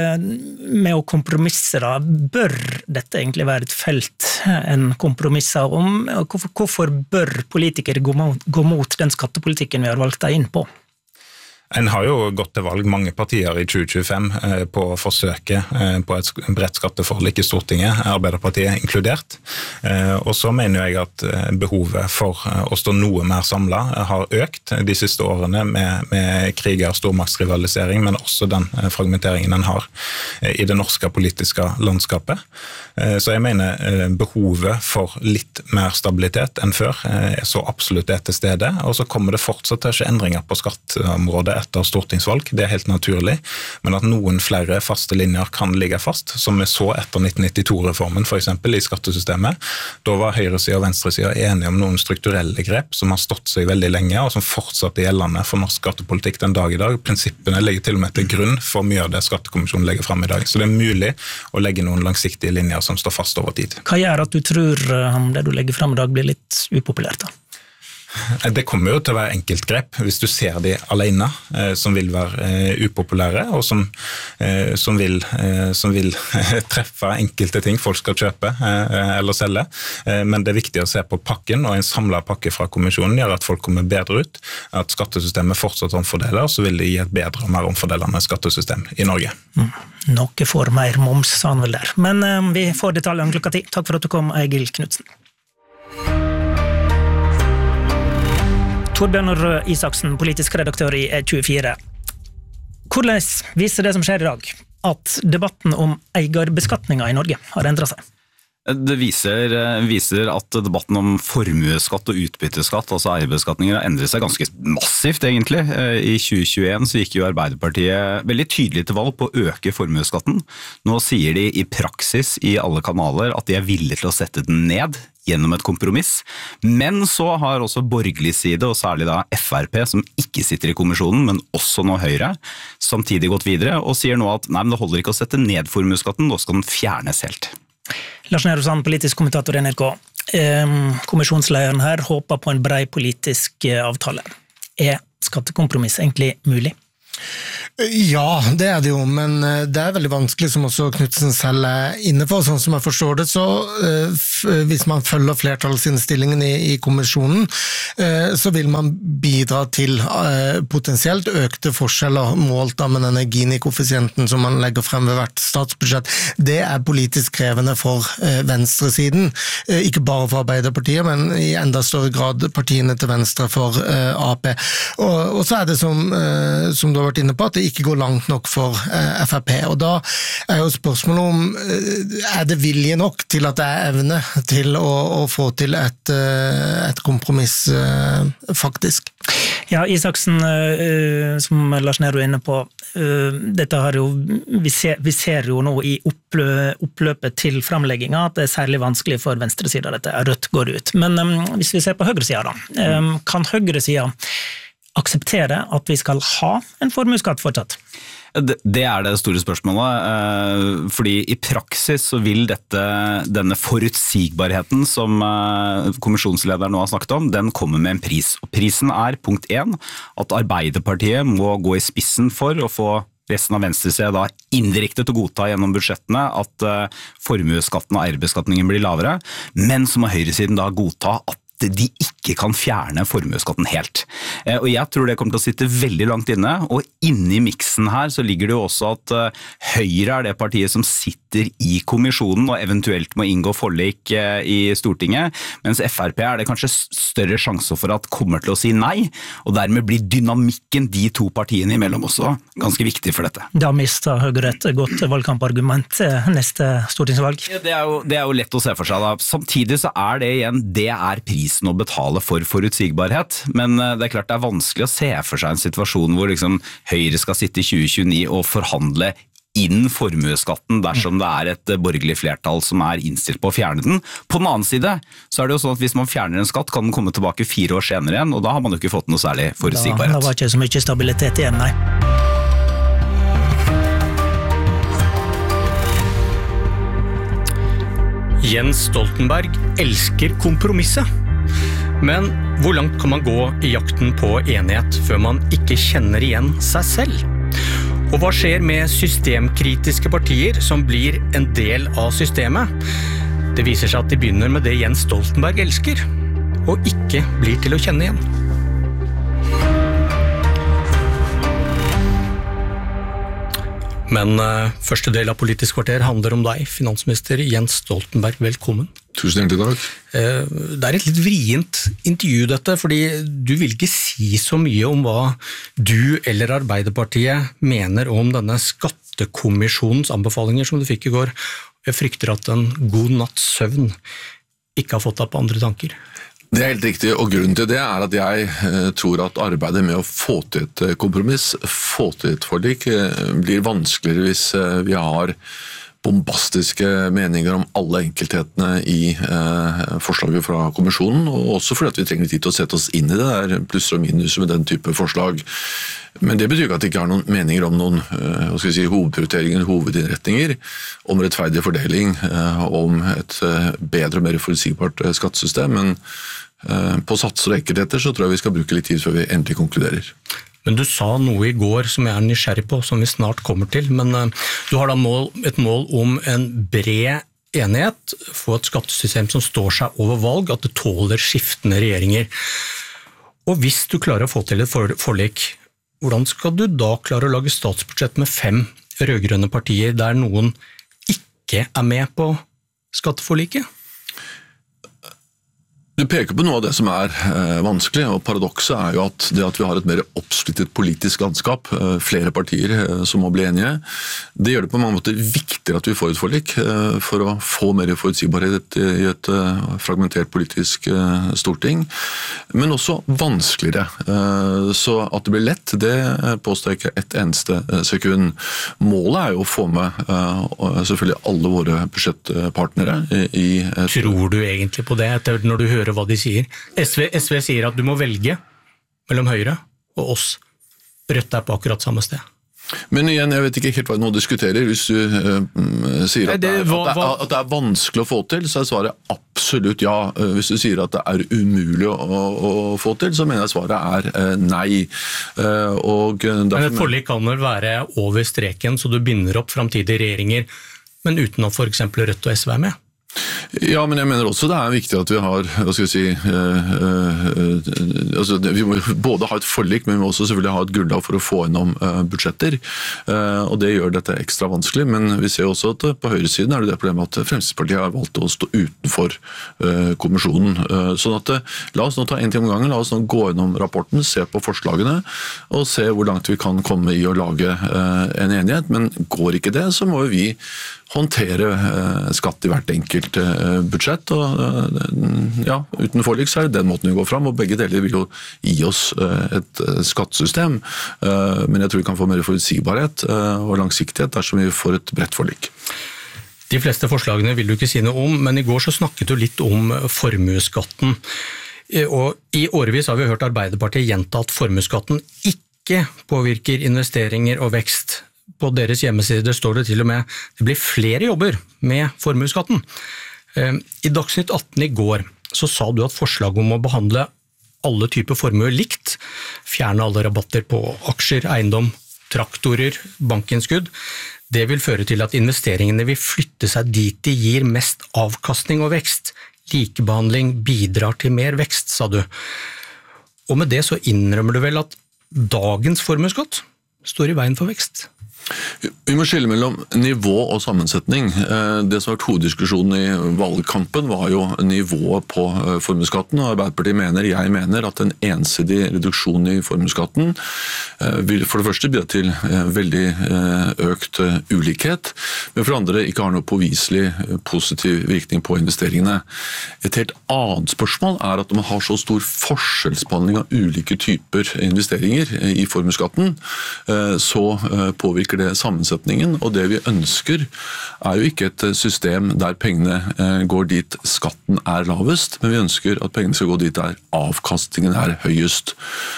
med å kompromisse da. Bør dette egentlig være et felt en kompromisser om? Hvorfor bør politikere gå mot den skattepolitikken vi har valgt deg inn på? En har jo gått til valg mange partier i 2025 på å forsøke på et bredt skatteforlik i Stortinget, Arbeiderpartiet inkludert. Og så mener jeg at behovet for å stå noe mer samlet har økt de siste årene med kriger, stormaktsrivalisering, men også den fragmenteringen en har i det norske politiske landskapet. Så jeg mener behovet for litt mer stabilitet enn før er så absolutt det til stede, og så kommer det fortsatt til å skje endringer på skatteområdet etter stortingsvalg, det er helt naturlig, men at noen flere faste linjer kan ligge fast, som vi så etter 1992-reformen for eksempel i skattesystemet. Da var høyresiden og venstresiden enige om noen strukturelle grep som har stått seg veldig lenge, og som fortsatt er gjeldende for norsk skattepolitikk den dag i dag. Prinsippene ligger til og med til grunn for mye av det Skattekommisjonen legger frem i dag, så det er mulig å legge noen langsiktige linjer som står fast over tid. Hva gjør at du tror det du legger frem i dag blir litt upopulært da? Det kommer jo til å være enkeltgrep hvis du ser de alene, som vil være upopulære, og som vil treffe enkelte ting folk skal kjøpe eller selge. Men det er viktig å se på pakken, og en samlet pakke fra kommisjonen gjør at folk kommer bedre ut, at skattesystemet fortsatt omfordeler, så vil det gi et bedre og mer omfordelende skattesystem i Norge. Noe for mer moms, sa han vel der. Men vi får detaljene klokka 10. Takk for at du kom, Egil Knudsen. Torbjørn Røe Isaksen, politisk redaktør i E24. Hvordan viser det som skjer i dag at debatten om eierbeskatningen i Norge har endret seg? Det viser at debatten om formueskatt og utbytteskatt, altså eierbeskatninger, har endret seg ganske massivt egentlig. I 2021 så gikk jo Arbeiderpartiet veldig tydelig til valg på å øke formueskatten. Nå sier de i praksis i alle kanaler at de er villige til å sette den ned gjennom et kompromiss. Men så har også borgerlig side, og særlig da FrP, som ikke sitter i kommisjonen, men også nå Høyre, samtidig gått videre og sier nå at nei, men det holder ikke å sette ned formuesskatten, nå skal den fjernes helt. Lars Nehru Sand, politisk kommentator i NRK. Kommisjonslederen her håper på en bred politisk avtale. Er skattekompromiss egentlig mulig? Ja, det det jo, men det veldig vanskelig, som også Knudsen selv inne på. Sånn som jeg forstår det, så hvis man følger flertallsinnstillingen i kommisjonen, så vil man bidra til potensielt økte forskjeller målt av med denne Gini-koeffisienten som man legger frem ved hvert statsbudsjett. Det politisk krevende for venstresiden, ikke bare for Arbeiderpartiet, men i enda større grad partiene til venstre for AP. Og så det som du har vært inne på, at det ikke går langt nok for FrP, og da jo spørsmålet om det vilje nok til at det evne til å få til et kompromiss faktisk. Ja, Isaksen, som Lars Nehru inne på, dette har jo, vi ser jo nå i oppløpet til framlegginga at det særlig vanskelig for venstresida dette, Rødt går ut. Men hvis vi ser på høyresida da, kan høyresida akseptere at vi skal ha en formuesskatt fortsatt? Det det store spørsmålet, fordi i praksis så vil denne forutsigbarheten som kommisjonslederen nå har snakket om, den kommer med en pris. Og prisen punkt 1, at Arbeiderpartiet må gå i spissen for å få resten av venstresida da indirekte til å godta gjennom budsjettene at formuesskatten og eierbeskatningen blir lavere, men så må høyresiden da godta at de ikke kan fjerne formuesskatten helt. Og jeg tror det kommer til å sitte veldig langt inne, og inni miksen her så ligger det jo også at Høyre det partiet som sitter i kommisjonen og eventuelt må inngå forlik i Stortinget, mens FrP det kanskje større sjanse for at kommer til å si nei, og dermed blir dynamikken de to partiene imellom også ganske viktig for dette. Da mister Høyre et godt valgkampargument neste stortingsvalg. Det jo lett å se for seg da. Samtidig så det igjen, det prisen å betale for forutsigbarhet, men det klart det vanskelig å se for seg en situasjon hvor liksom Høyre skal sitte i 2029 og forhandle inn formuesskatten dersom det et borgerlig flertall som innstilt på å fjerne den. På den annen side så det jo sånn at hvis man fjerner en skatt, kan den komme tilbake 4 år senere igjen, og da har man jo ikke fått noe særlig forutsigbarhet. Da var ikke så mye stabilitet igjen, nei. Jens Stoltenberg elsker kompromisset. Men hvor langt kan man gå i jakten på enighet før man ikke kjenner igjen seg selv? Og hva skjer med systemkritiske partier som blir en del av systemet? Det viser seg at de begynner med det Jens Stoltenberg elsker, og ikke blir til å kjenne igjen. Men første del av Politisk kvarter handler om deg, finansminister Jens Stoltenberg. Velkommen. Tusen hjertelig takk. Det et litt vrient intervju dette, fordi du vil ikke si så mye om hva du eller Arbeiderpartiet mener om denne skattekommisjonens anbefalinger som du fikk i går. Jeg frykter at en god natts søvn ikke har fått deg på andre tanker. Det helt riktig, og grunnen til det at jeg tror at arbeidet med å få til et kompromiss, få til et forlik, blir vanskeligere hvis vi har bombastiske meninger om alle enkelthetene i forslaget fra kommisjonen, og også fordi at vi trenger tid til å sette oss inn i det, plusser og minus med den type forslag. Men det betyr ikke at det ikke har noen meninger om noen hovedprioriteringer, hovedinnretninger, om rettferdig fordeling, om et bedre og mer forutsigbart skattesystem, men på satser og enkeltheter så tror jeg vi skal bruke litt tid før vi endelig konkluderer. Men du sa noe i går som jeg nysgjerrig på, som vi snart kommer til, men du har da et mål om en bred enighet, få et skattesystem som står seg over valg, at det tåler skiftende regjeringer. Og hvis du klarer å få til et forlik, hvordan skal du da klare å lage statsbudsjett med 5 rødgrønne partier der noen ikke med på skatteforliket? Du peker på noe av det som vanskelig, og paradokset jo at det at vi har et mer oppsplittet politisk landskap, flere partier som må bli enige, det gjør det på mange måter viktigere at vi får et forlik for å få mer forutsigbarhet i et fragmentert politisk storting, men også vanskeligere. Så at det blir lett, det påstår jeg ikke et eneste sekund. Målet jo å få med selvfølgelig alle våre budsjettpartnere i Tror du egentlig på det etter når du hører hva de sier? SV sier at du må velge mellom Høyre og oss. Rødt på akkurat samme sted. Men igjen, jeg vet ikke helt hva jeg nå diskuterer. Hvis du sier at det vanskelig å få til, så svaret absolutt ja. Hvis du sier at det umulig å få til, så mener jeg svaret nei. Men et forlik kan vel være over streken, så du binder opp fremtidige regjeringer, men uten at for eksempel Rødt og SV med? Ja, men jeg mener også det viktig at vi har, hva skal jeg si, vi må både ha et forlik, men vi må også selvfølgelig ha et grunnlag for å få innom budsjetter, og det gjør dette ekstra vanskelig, men vi ser også at på høyresiden det problemet at Fremskrittspartiet har valgt å stå utenfor kommisjonen, sånn at la oss nå ta en ting om gangen, la oss nå gå innom rapporten, se på forslagene, og se hvor langt vi kan komme i å lage en enighet, men går ikke det, så må vi håndtere skatt i hvert enkelt budsjett, og ja, uten forlik så det den måten vi går fram, og begge deler vil jo gi oss et skattesystem, men jeg tror vi kan få mer forutsigbarhet og langsiktighet dersom vi får et bredt forlik. De fleste forslagene vil du ikke si noe om, men i går så snakket du litt om formueskatten, og i årevis har vi hørt Arbeiderpartiet gjenta at formueskatten ikke påvirker investeringer og vekst. På deres hjemmesider står det til og med det blir flere jobber med formueskatten. I Dagsnytt 18 i går så sa du at forslaget om å behandle alle typer formuer likt, fjerne alle rabatter på aksjer, eiendom, traktorer, bankinnskudd, det vil føre til at investeringene vil flytte seg dit de gir mest avkastning og vekst. Likebehandling bidrar til mer vekst, sa du. Og med det så innrømmer du vel at dagens formuesskatt står i veien for vekst? Vi må skille mellom nivå og sammensetning. Det som har vært hoveddiskusjonen i valgkampen var jo nivået på formuesskatten, og Arbeiderpartiet jeg mener at en ensidig reduksjon i formuesskatten vil for det første bidra til veldig økt ulikhet, men for det andre ikke har noe påviselig positiv virkning på investeringene. Et helt annet spørsmål at når man har så stor forskjellsbehandling av ulike typer investeringer i formuesskatten, så påvirker det sammensetningen, og det vi ønsker jo ikke et system der pengene går dit skatten lavest, men vi ønsker at pengene skal gå dit der avkastningen høyest.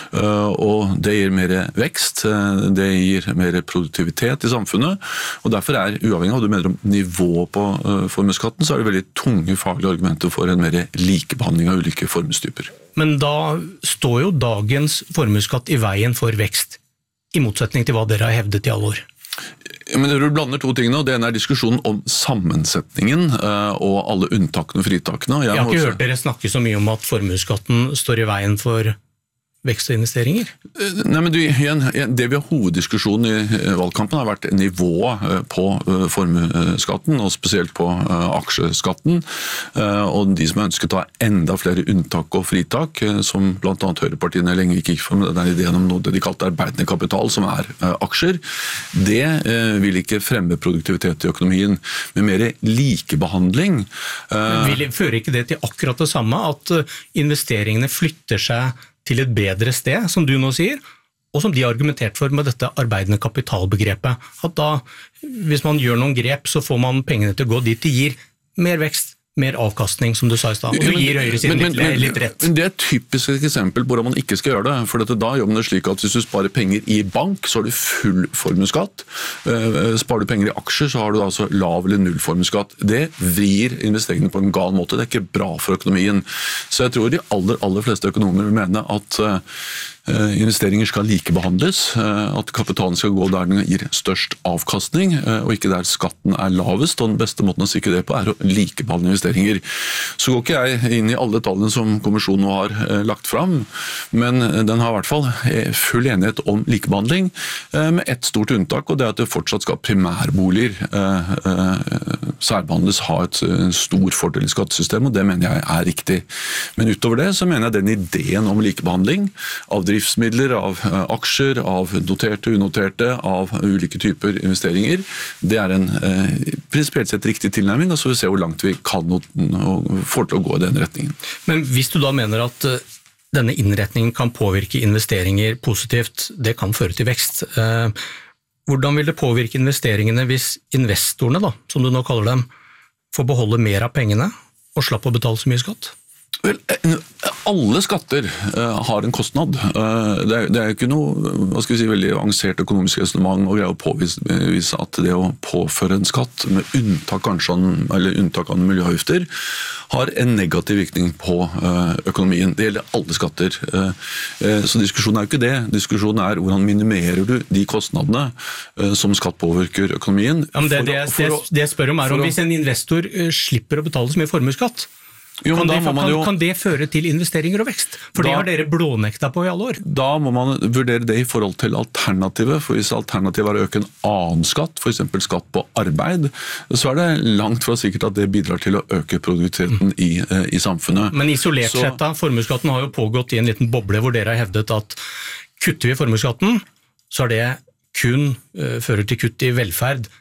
Og det gir mer vekst, det gir mer produktivitet i samfunnet, og derfor uavhengig av hva du mener om nivået på formuesskatten, så det veldig tunge faglige argumenter for en mer likebehandling av ulike formuestyper. Men da står jo dagens formuesskatt i veien for vekst, i motsetning til hva dere har hevdet i alle år. Men du blander to tingene, og det ene diskusjonen om sammensetningen og alle unntakene og fritakene. Jeg har ikke hørt dere snakke så mye om at formuesskatten står i veien for vekst og investeringer? Nei, men det vi har hoveddiskusjonen i valgkampen har vært nivået på formuesskatten, og spesielt på aksjeskatten, og de som har ønsket å ha enda flere unntak og fritak, som blant annet høyrepartiene lenge ikke gikk for, den ideen om noe de kalte arbeidende kapital, som aksjer, det vil ikke fremme produktivitet i økonomien, med mer likebehandling. Fører ikke det til akkurat det samme, at investeringene flytter seg til et bedre sted, som du nå sier, og som de har argumentert for med dette arbeidende kapitalbegrepet, at da, hvis man gjør noen grep, så får man pengene til å gå dit de gir mer vekst, mer avkastning, som du sa i stad, og du gir høyresiden litt rett. Men det et typisk eksempel på hvordan man ikke skal gjøre det, for da gjør man det slik at hvis du sparer penger i bank, så har du full formuesskatt. Sparer du penger i aksjer, så har du altså lav eller null formuesskatt. Det vrir investeringene på en gal måte, det ikke bra for økonomien. Så jeg tror de aller fleste økonomer vil mene at investeringer skal likebehandles, at kapitalen skal gå der den gir størst avkastning, og ikke der skatten lavest, og den beste måten å sikre det på å likebehandle investeringer investeringer. Så går ikke jeg inn i alle tallene som kommisjonen nå har lagt fram, men den har i hvert fall full enighet om likebehandling, med ett stort unntak, og det er at det fortsatt skal primærboliger særbehandles, ha et stor fordel i skattesystemet, og det mener jeg er riktig. Men utover det så mener jeg den ideen om likebehandling av driftsmidler, av aksjer, av noterte, unoterte, av ulike typer investeringer, det er en prinsipielt sett riktig tilnærming, og så vil vi se hvor langt vi kan og får til å gå i den retningen. Men hvis du da mener at denne innretningen kan påvirke investeringer positivt, det kan føre til vekst. Hvordan vil det påvirke investeringene hvis investorene, da, som du nå kaller dem, får beholde mer av pengene og slapp å betale så mye skatt? Vel, alle skatter har en kostnad. Det er ikke noe, hva skal vi si, veldig avansert økonomisk resonemang å greie å påvise at det å påføre en skatt, med unntak kanskje unntak av miljøavgifter, har en negativ virkning på økonomien. Det gjelder alle skatter. Så diskusjonen er jo ikke det. Diskusjonen er hvordan minimerer du de kostnadene som skatt påvirker økonomien. Ja, men det jeg spør om er om hvis en investor slipper å betale så mye formuesskatt, kan det føre til investeringer og vekst? For det har dere blånekta på i alle år. Da må man vurdere det i forhold til alternativet, for hvis alternativet er å øke en annen skatt, for eksempel skatt på arbeid, så er det langt fra sikkert at det bidrar til å øke produktiviteten i samfunnet. Men isolert sett da, formuesskatten har jo pågått i en liten boble hvor dere har hevdet at kutter vi formuesskatten, så er det kun fører til kutt i velferd.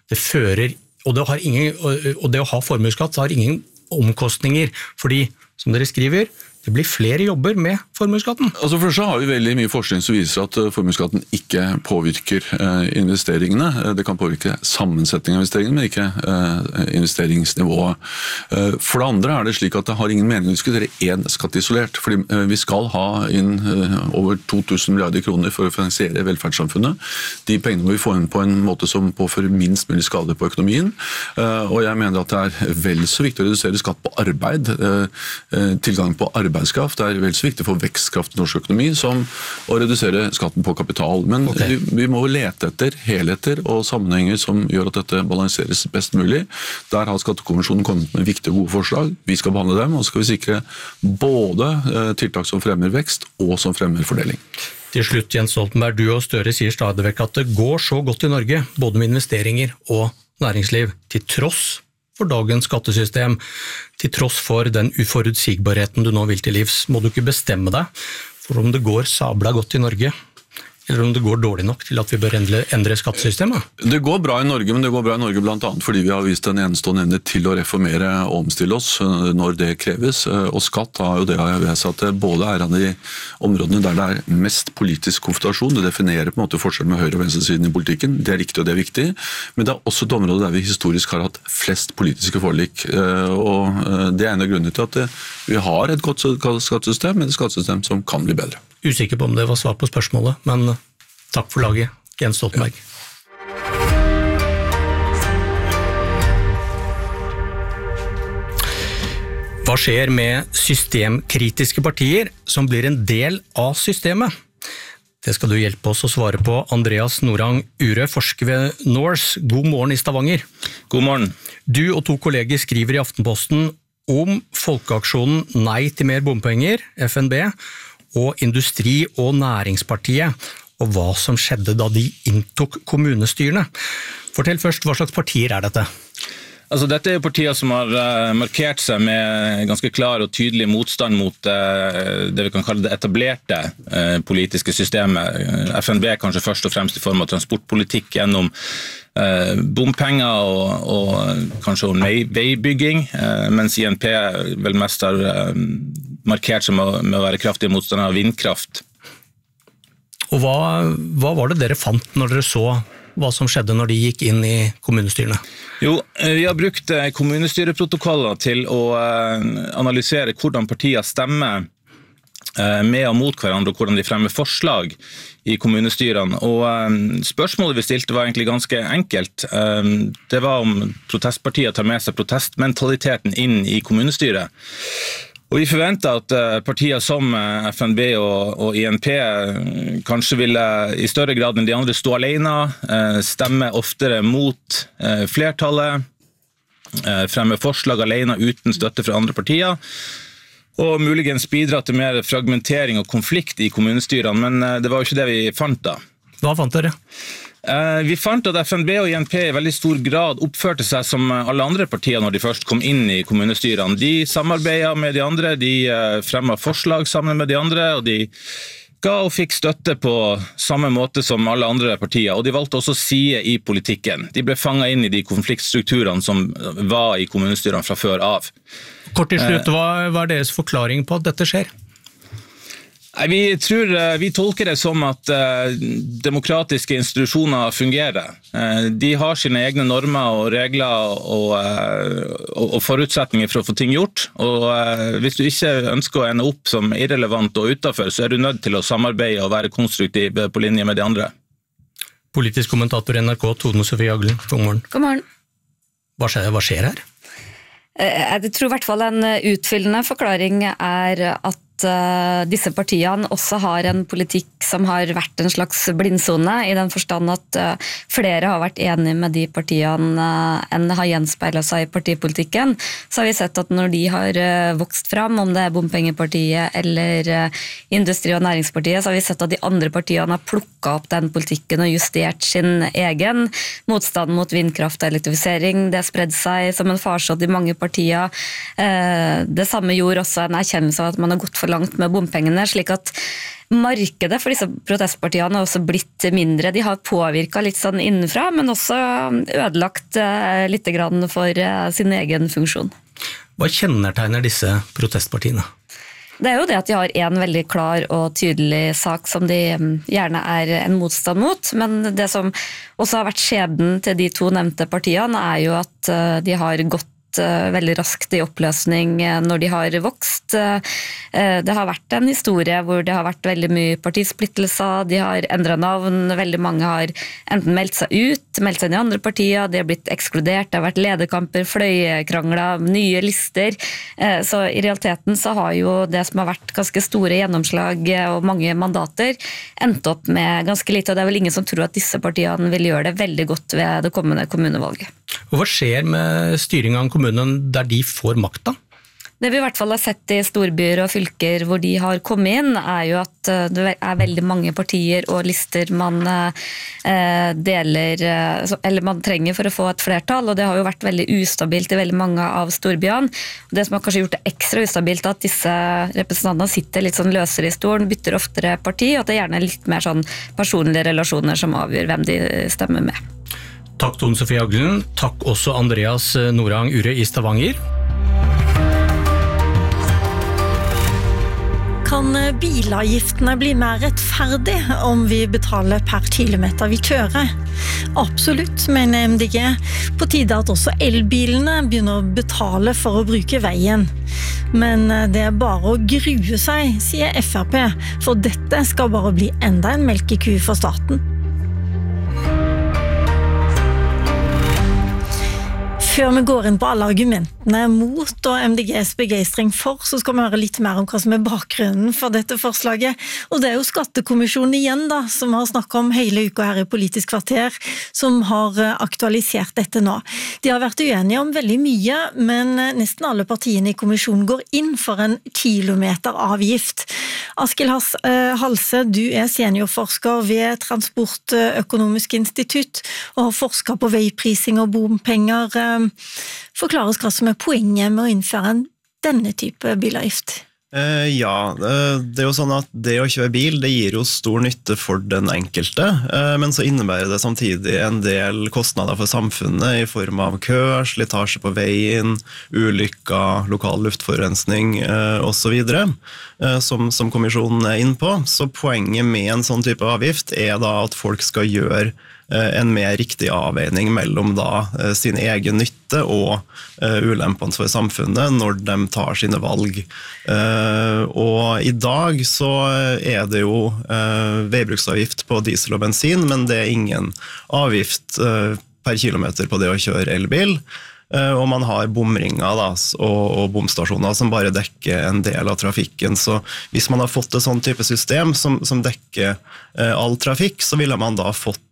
Og det å ha formuesskatt har ingen omkostninger, fordi, som dere skriver, det blir flere jobber med formuesskatten. Altså for så har vi veldig mye forskning som viser at formuesskatten ikke påvirker investeringene. Det kan påvirke sammensetning av investeringene, men ikke investeringsnivået. For det andre er det slik at det har ingen mening å diskutere én skatt isolert, fordi vi skal ha inn over 2000 milliarder kroner for å finansiere velferdssamfunnet. De pengene må vi få inn på en måte som påfører minst mulig skade på økonomien, og jeg mener at det er vel så viktig å redusere skatt på arbeid, tilgang på arbeidskraft er vel så viktig for vekstkraft i norsk økonomi som å redusere skatten på kapital. Men vi må lete etter helheter og sammenhenger som gjør at dette balanseres best mulig. Der har Skattekommisjonen kommet med viktige og gode forslag. Vi skal behandle dem, og så skal vi sikre både tiltak som fremmer vekst og som fremmer fordeling. Til slutt, Jens Stoltenberg, du og Støre sier stadig vekk at det går så godt i Norge, både med investeringer og næringsliv, til tross for dagens skattesystem, til tross for den uforutsigbarheten du nå vil til livs. Må du ikke bestemme deg for om det går sabla godt i Norge, eller om det går dårlig nok til at vi bør endre skattesystemet? Det går bra i Norge, men det går bra i Norge blant annet fordi vi har vist en enestående evne til å reformere og omstille oss når det kreves. Og skatt har jo det jeg sagt, at det både er av de områdene der det er mest politisk konfrontasjon. Det definerer på en måte forskjellen med høyre- og venstresiden i politikken. Det er riktig og det er viktig. Men det er også et område der vi historisk har hatt flest politiske forlik. Og det er en av grunnene til at vi har et godt skattesystem, men et skattesystem som kan bli bedre. Usikker på om det var svar på spørsmålet, men takk for laget, Jens Stoltenberg. Hva skjer med systemkritiske partier som blir en del av systemet? Det skal du hjelpe oss å svare på. Andreas Norang Ure, forsker ved Norse. God morgen i Stavanger. God morgen. Du og to kolleger skriver i Aftenposten om folkeaksjonen Nei til mer bompenger, FNB, og Industri- og Næringspartiet, og hva som skjedde da de inntok kommunestyrene. Fortell først, hva slags partier er dette? Altså, dette er jo partier som har markert seg med ganske klar og tydelig motstand mot det vi kan kalle det etablerte politiske systemet. FNB kanskje først og fremst i form av transportpolitikk gjennom bompenger og kanskje veibygging, mens INP vel mest har markert seg med å være kraftige motstandere av vindkraft. Og hva var det dere fant når dere så hva som skjedde når de gikk inn i kommunestyrene? Jo, vi har brukt kommunestyreprotokoller til å analysere hvordan partier stemmer med og mot hverandre, og hvordan de fremmer forslag i kommunestyrene. Og spørsmålet vi stilte var egentlig ganske enkelt. Det var om protestpartier tar med seg protestmentaliteten inn i kommunestyret. Og vi forventer at partier som FNB og INP kanskje ville i større grad enn de andre stå alene, stemme oftere mot flertallet, fremme forslag alene uten støtte fra andre partier, og muligens bidra til mer fragmentering og konflikt i kommunestyrene, men det var jo ikke det vi fant da. Hva fant dere? Vi fant at FNB og INP i veldig stor grad oppførte seg som alle andre partier når de først kom inn i kommunestyrene. De samarbeidet med de andre, de fremmet forslag sammen med de andre, og de ga og fikk støtte på samme måte som alle andre partier, og de valgte også side i politikken. De ble fanget inn i de konfliktstrukturene som var i kommunestyrene fra før av. Kort til slutt, hva deres forklaring på at dette skjer? Vi tolker det som at demokratiske institusjoner fungerer. De har sine egne normer og regler og forutsetninger for å få ting gjort. Og hvis du ikke ønsker å ende opp som irrelevant og utenfor, så du nødt til å samarbeide og være konstruktiv på linje med de andre. Politisk kommentator NRK, Tone Sofie Aglen. God morgen. God morgen. Hva skjer her? Jeg tror i hvert fall en utfyllende forklaring er at disse partiene også har en politikk som har vært en slags blindsone, i den forstand at flere har vært enige med de partiene enn har gjenspeilet seg i partipolitikken. Så har vi sett at når de har vokst fram, om det er Bompengepartiet eller Industri- og Næringspartiet, så har vi sett at de andre partiene har plukket opp den politikken og justert sin egen. Motstand mot vindkraft og elektrifisering, det spredde seg som en farsott i mange partier. Det samme gjorde også en erkjennelse av at man har gått for langt med bompengene, slik at markedet for disse protestpartiene har også blitt mindre. De har påvirket litt sånn innenfra, men også ødelagt litt grann for sin egen funksjon. Hva kjennetegner disse protestpartiene? Det er jo det at de har en veldig klar og tydelig sak som de gjerne er en motstand mot, men det som også har vært skjebnen til de to nevnte partiene er jo at de har gått veldig raskt i oppløsning når de har vokst. Det har vært en historie hvor det har vært veldig mye partisplittelser, de har endret navn, veldig mange har enten meldt seg ut, meldt seg inn i andre partier, de har blitt ekskludert, det har vært lederkamper, fløyekrangler, nye lister. Så i realiteten så har jo det som har vært ganske store gjennomslag og mange mandater endt opp med ganske lite, og det er vel ingen som tror at disse partiene vil gjøre det veldig godt ved det kommende kommunevalget. Og hva skjer med styringen av kommunen der de får makta? Det vi i hvert fall har sett i storbyer og fylker hvor de har kommet inn, er jo at det er veldig mange partier og lister man deler, eller man trenger for å få et flertall, og det har jo vært veldig ustabilt i veldig mange av storbyene. Det som har kanskje gjort det ekstra ustabilt er at disse representantene sitter litt sånn løsere i stolen, bytter oftere parti, og at det gjerne er litt mer sånn personlige relasjoner som avgjør hvem de stemmer med. Takk Tone Sofie Aglen, takk også Andreas Norang Ure i Stavanger. Kan bilavgiftene bli mer rettferdig om vi betaler per kilometer vi kjører? Absolutt, mener MDG. På tide at også elbilene begynner å betale for å bruke veien. Men det er bare å grue seg, sier FrP, for dette skal bare bli enda en melkeku for staten. Før vi går inn på alle argumentene mot og MDGs begeistring for, så skal vi høre litt mer om hva som er bakgrunnen for dette forslaget. Og det er jo Skattekommisjonen igjen da, som har snakket om hele uka her i Politisk kvarter, som har aktualisert dette nå. De har vært uenige om veldig mye, men nesten alle partiene i kommisjonen går inn for en kilometeravgift. Askild Halse, du er seniorforsker ved Transportøkonomisk institutt og har forsket på veiprising og bompenger. Forklar oss hva som er poenget med å innføre denne type bilavgift. Ja, det er jo sånn at det å kjøre bil, det gir jo stor nytte for den enkelte, men så innebærer det samtidig en del kostnader for samfunnet i form av kø, slitasje på veien, ulykker, lokal luftforurensning og så videre, som kommisjonen er inne på. Så poenget med en sånn type avgift er da at folk skal gjøre en mer riktig avveining mellom da sin egen nytte og ulempene for samfunnet når de tar sine valg. Og i dag så er det jo veibruksavgift på diesel og bensin, men det er ingen avgift per kilometer på det å kjøre elbil. Og man har bomringer da, og bomstasjoner som bare dekker en del av trafikken. Så hvis man har fått et sånn type system som dekker all trafikk, så ville man da fått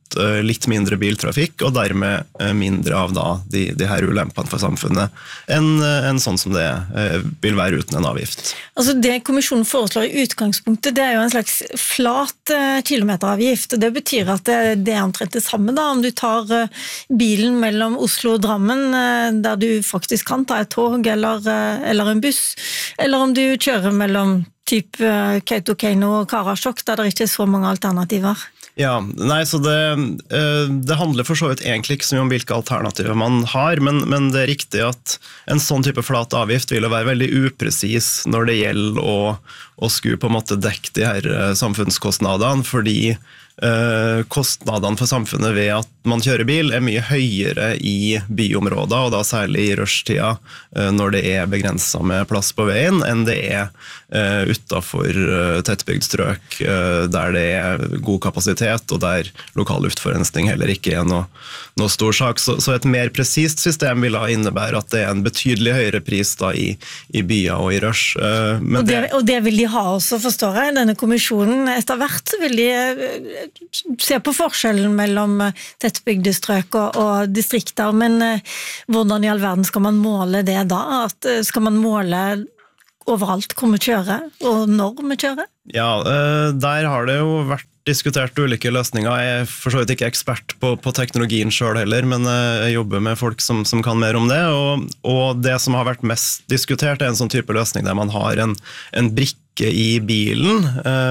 litt mindre biltrafikk, og dermed mindre av da de her ulempene for samfunnet enn sånn som det vil være uten en avgift. Altså det kommisjonen foreslår i utgangspunktet, det jo en slags flat kilometeravgift, og det betyr at det omtrent det samme da, om du tar bilen mellom Oslo og Drammen, der du faktisk kan ta et tog eller en buss, eller om du kjører mellom typ Kautokeino og Karasjok, der det ikke så mange alternativer. Ja, nei, så det handler for så vidt egentlig ikke så mye om hvilke alternativer man har, men det riktig at en sånn type flat avgift vil være veldig upresis når det gjelder å skulle på en måte dekke de her samfunnskostnadene, fordi kostnadene for samfunnet ved at man kjører bil mye høyere i byområder, og da særlig i rushtida når det begrenset med plass på veien, enn det utenfor tettbygd strøk der det god kapasitet, og der lokal luftforurensning heller ikke noe stor sak. Så et mer presist system vil da innebære at det en betydelig høyere pris da i byer og i rush. Og det vil de ha også, forstår jeg. Denne kommisjonen etter hvert vil de se på forskjellen mellom tettbygde strøk og distrikter, men hvordan i all verden skal man måle det da? Skal man måle overalt hvor vi kjører, og når vi kjører? Ja, der har det jo vært diskutert ulike løsninger. Jeg for så vidt ikke ekspert på teknologien selv heller, men jeg jobber med folk som kan mer om det, og det som har vært mest diskutert en sånn type løsning der man har en brikke i bilen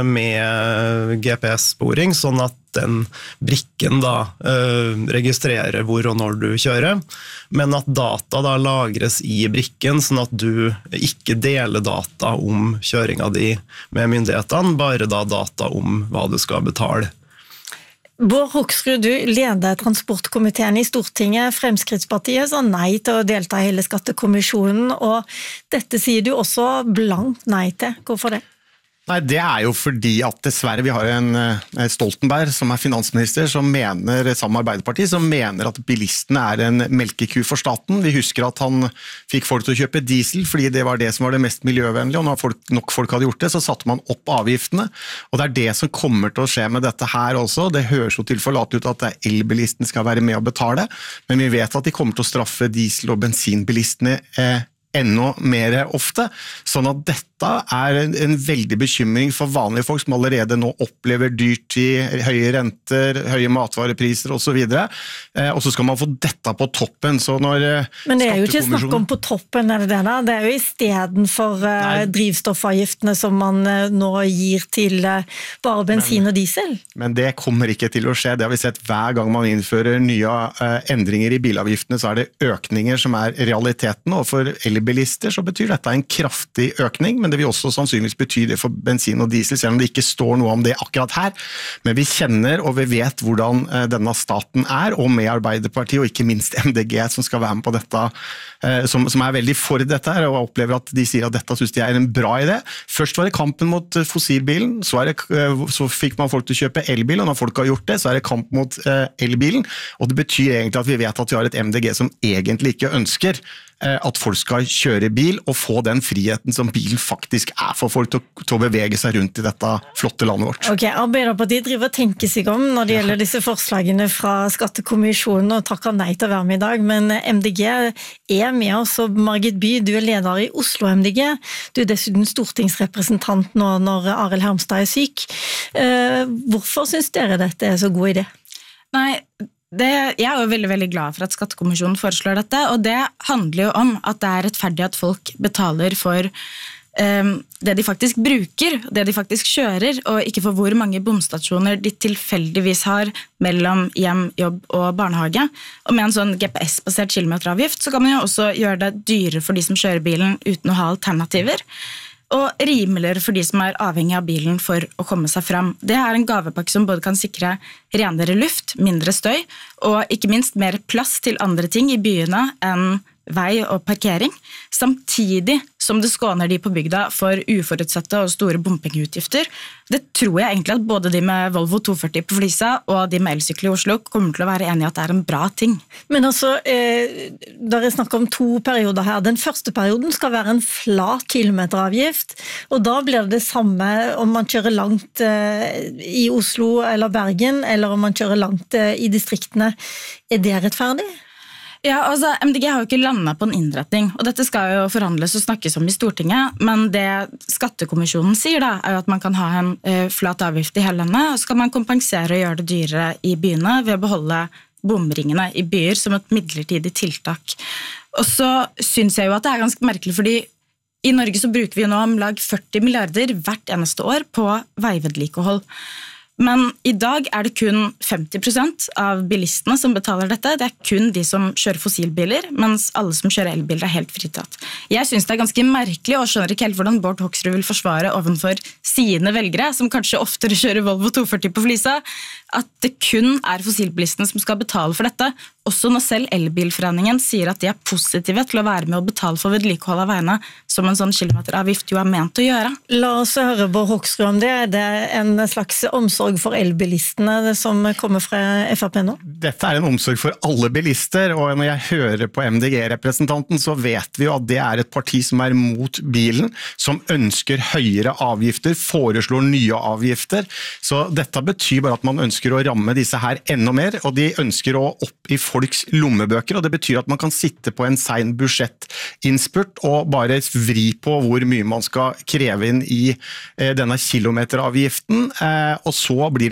med GPS-sporing, sånn at den brikken da registrerer hvor og når du kjører, men at data da lagres i brikken, sånn at du ikke deler data om kjøringa di med myndighetene, bare da data om hva du skal betale. Bård Hoksrud, du leder transportkomiteen i Stortinget. Fremskrittspartiet sa nei til å delta i hele skattekommisjonen, og dette sier du også blankt nei til. Hvorfor det? Nei, det jo fordi at dessverre vi har en Stoltenberg som finansminister som mener, sammen med Arbeiderpartiet, som mener at bilistene en melkeku for staten. Vi husker at han fikk folk til å kjøpe diesel fordi det var det som var det mest miljøvennlige, og når nok folk hadde gjort det, så satte man opp avgiftene. Og det det som kommer til å skje med dette her også. Det høres jo tilforlatelig ut at elbilisten skal være med å betale, men vi vet at de kommer til å straffe diesel- og bensinbilistene enda mer ofte, sånn at dette en veldig bekymring for vanlige folk som allerede nå opplever dyrtid, høye renter, høye matvarepriser og så videre, og så skal man få dette på toppen. Så når Men det jo ikke snakk om på toppen, det det da? Det jo i stedet for drivstoffavgiftene som man nå gir til bare bensin og diesel. Men det kommer ikke til å skje. Det har vi sett hver gang man innfører nye endringer i bilavgiftene, så det økninger som realiteten, og for elbilister så betyr dette en kraftig økning, men det vil også sannsynligvis bety det for bensin og diesel, selv om det ikke står noe om det akkurat her. Men vi kjenner og vi vet hvordan denne staten og med Arbeiderpartiet, og ikke minst MDG som skal være med på dette, som veldig for dette her, og opplever at de sier at dette synes de en bra idé. Først var det kampen mot fossilbilen, så fikk man folk til å kjøpe elbil, og når folk har gjort det, så det kamp mot elbilen, og det betyr egentlig at vi vet at vi har et MDG som egentlig ikke ønsker at folk skal kjøre bil og få den friheten som bilen faktisk for folk til å bevege seg rundt i dette flotte landet vårt. Ok, Arbeiderpartiet driver og tenker seg om når det gjelder disse forslagene fra skattekommisjonen og takker nei til å være med i dag, men MDG med oss, og Margit By, du leder i Oslo MDG, du dessuten stortingsrepresentant nå når Arild Hermstad syk. Hvorfor synes dere dette så god idé? Nei, jeg jo veldig, veldig glad for at skattekommisjonen foreslår dette, og det handler jo om at det rettferdig at folk betaler for det de faktisk bruker, det de faktisk kjører, og ikke for hvor mange bomstasjoner de tilfeldigvis har mellom hjem, jobb og barnehage. Og med en sånn GPS-basert kilometeravgift så kan man jo også gjøre det dyrere for de som kjører bilen uten å ha alternativer, og rimeligere for de som avhengig av bilen for å komme seg fram. Det en gavepakke som både kan sikre renere luft, mindre støy, og ikke minst mer plass til andre ting i byene enn vei og parkering, samtidig som det skåner de på bygda for uforutsette og store bompengeutgifter. Det tror jeg egentlig at både de med Volvo 240 på Flisa og de med elsykkel i Oslo kommer til å være enige at det er en bra ting. Men altså, der er snakk om 2 perioder her. Den første perioden skal være en flat kilometeravgift, og da blir det samme om man kjører langt i Oslo eller Bergen, eller om man kjører langt i distriktene. Er det rettferdig? Ja, altså, MDG har jo ikke landet på en innretning, og dette skal jo forhandles og snakkes om i Stortinget, men det Skattekommisjonen sier da, er jo at man kan ha en flat avgift i hele landet, og så kan man kompensere og gjøre det dyrere i byene ved å beholde bomringene i byer som et midlertidig tiltak. Og så synes jeg jo at det er ganske merkelig, fordi i Norge så bruker vi jo nå om lag 40 milliarder hvert eneste år på veivedlikehold. Men i dag er det kun 50% av bilistene som betaler dette. Det er kun de som kjører fossilbiler, mens alle som kjører elbiler er helt fritatt. Jeg synes det er ganske merkelig, og skjønner ikke helt hvordan Bård Hoksrud vil forsvare ovenfor sine velgere, som kanskje oftere kjører Volvo 240 på Flisa, at det kun er fossilbilistene som skal betale for dette, også når selv Elbilforeningen sier at de er positive til å være med og betale for vedlikehold av veiene, som en sånn kilometeravgift jo er ment å gjøre. La oss høre Bård Hoksrud om det. Er det en slags omsorg for elbilistene det som kommer fra FrP nå? Dette er en omsorg for alle bilister, og når jeg hører på MDG-representanten, så vet vi jo at det er et parti som er mot bilen, som ønsker høyere avgifter, foreslår nye avgifter, så dette betyr bare at man ønsker å ramme disse her enda mer, og de ønsker å opp i folks lommebøker, og det betyr at man kan sitte på en sein budsjettinnspurt og bare vri på hvor mye man skal kreve inn i denne kilometeravgiften, og så blir